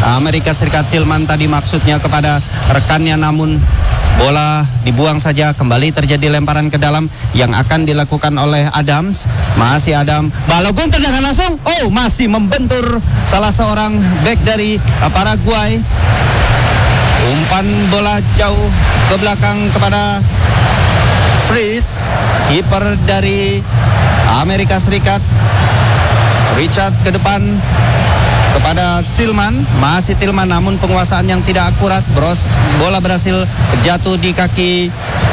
Amerika Serikat. Tillman tadi maksudnya kepada rekannya, namun bola dibuang saja. Kembali terjadi lemparan ke dalam yang akan dilakukan oleh Adams. Masih Adam, Balogun tendangan langsung. Oh, masih membentur salah seorang bek dari Paraguay. Umpan bola jauh ke belakang kepada Freeze, kiper dari Amerika Serikat. Richard ke depan kepada Tillman, masih Tillman, namun penguasaan yang tidak akurat. Bola berhasil jatuh di kaki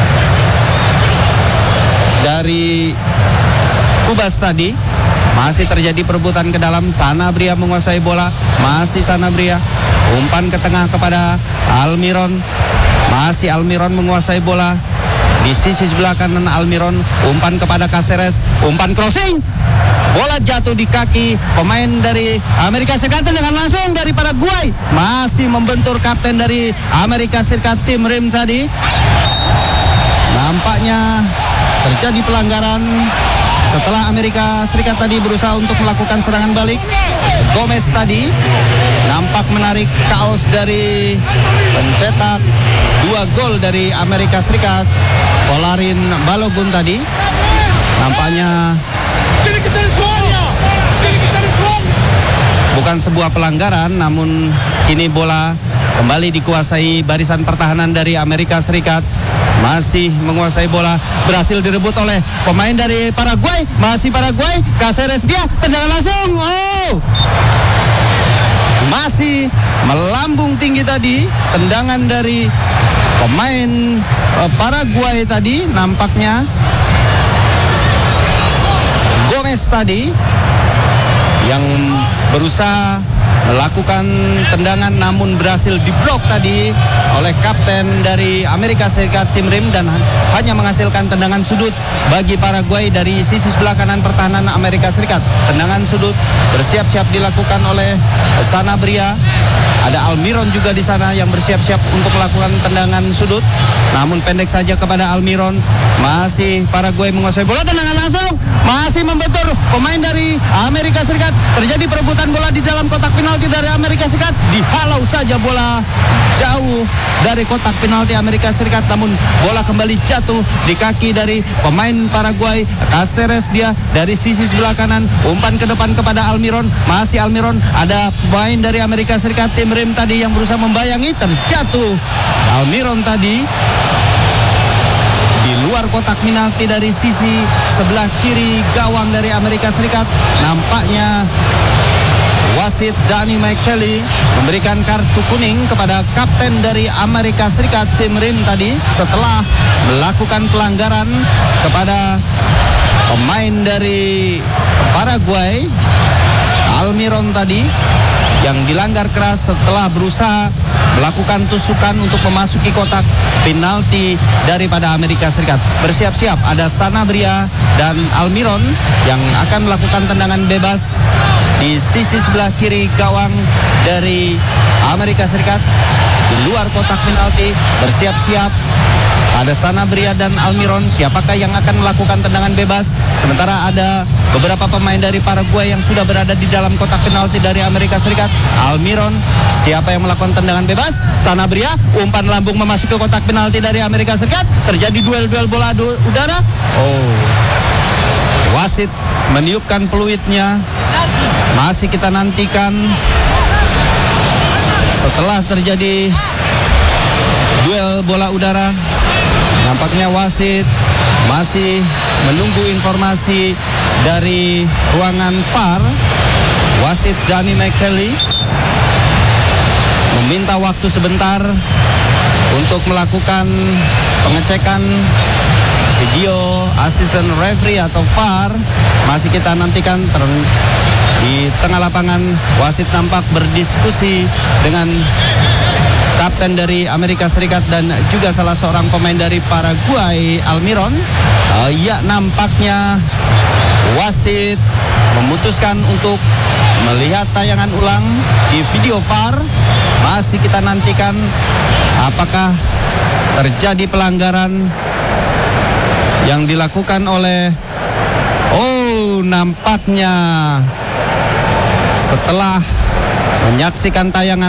dari Kubas tadi. Masih terjadi perebutan ke dalam. Sanabria menguasai bola, masih Sanabria. Umpan ke tengah kepada Almiron, masih Almiron menguasai bola. Di sisi sebelah kanan Almiron, umpan kepada Caceres, umpan crossing. Bola jatuh di kaki pemain dari Amerika Serikat dengan langsung dari Paraguay. Masih membentur kapten dari Amerika Serikat, Tim Rim tadi. Nampaknya terjadi pelanggaran setelah Amerika Serikat tadi berusaha untuk melakukan serangan balik. Gomez tadi nampak menarik kaos dari pencetak 2 gol dari Amerika Serikat, Volarin Balogun tadi. Nampaknya bukan sebuah pelanggaran, namun kini bola kembali dikuasai barisan pertahanan dari Amerika Serikat. Masih menguasai bola, berhasil direbut oleh pemain dari Paraguay. Masih Paraguay, Caceres dia tendangan langsung. Oh, masih melambung tinggi tadi tendangan dari pemain Paraguay tadi. Nampaknya Gomez tadi yang berusaha melakukan tendangan, namun berhasil diblok tadi oleh kapten dari Amerika Serikat, Tim Rim, dan hanya menghasilkan tendangan sudut bagi Paraguay dari sisi sebelah kanan pertahanan Amerika Serikat. Tendangan sudut bersiap-siap dilakukan oleh Sanabria. Ada Almiron juga di sana yang bersiap-siap untuk melakukan tendangan sudut, namun pendek saja kepada Almiron. Masih Paraguay menguasai bola, tendangan langsung, masih membentur pemain dari Amerika Serikat. Terjadi perebutan bola di dalam kotak penalti dari Amerika Serikat. Dihalau saja bola jauh dari kotak penalti Amerika Serikat, namun bola kembali jatuh di kaki dari pemain Paraguay. Caceres dia dari sisi sebelah kanan, umpan ke depan kepada Almiron. Masih Almiron, ada pemain dari Amerika Serikat, Tim Rim tadi yang berusaha membayangi, terjatuh Almiron tadi di luar kotak penalti dari sisi sebelah kiri gawang dari Amerika Serikat. Nampaknya wasit Danny McKelly memberikan kartu kuning kepada kapten dari Amerika Serikat, Tim Rim tadi, setelah melakukan pelanggaran kepada pemain dari Paraguay, Almiron tadi, yang dilanggar keras setelah berusaha melakukan tusukan untuk memasuki kotak penalti daripada Amerika Serikat. Bersiap-siap ada Sanabria dan Almiron yang akan melakukan tendangan bebas di sisi sebelah kiri gawang dari Amerika Serikat di luar kotak penalti. Bersiap-siap ada Sanabria dan Almiron. Siapakah yang akan melakukan tendangan bebas? Sementara ada beberapa pemain dari Paraguay yang sudah berada di dalam kotak penalti dari Amerika Serikat. Almiron, siapa yang melakukan tendangan bebas? Sanabria, umpan lambung memasuki kotak penalti dari Amerika Serikat. Terjadi duel-duel bola udara. Oh, wasit meniupkan peluitnya. Masih kita nantikan setelah terjadi duel bola udara. Nampaknya wasit masih menunggu informasi dari ruangan VAR. Wasit Danny McKelly meminta waktu sebentar untuk melakukan pengecekan video asisten referee atau VAR. Masih kita nantikan. Di tengah lapangan wasit nampak berdiskusi dengan kapten dari Amerika Serikat dan juga salah seorang pemain dari Paraguay, Almiron. Ya, nampaknya wasit memutuskan untuk melihat tayangan ulang di video VAR. Masih kita nantikan apakah terjadi pelanggaran yang dilakukan oleh nampaknya setelah menyaksikan tayangan